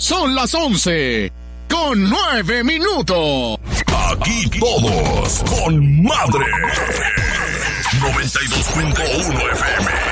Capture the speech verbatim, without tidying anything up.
Son las once con nueve minutos. Aquí todos con madre. noventa y dos punto uno F M.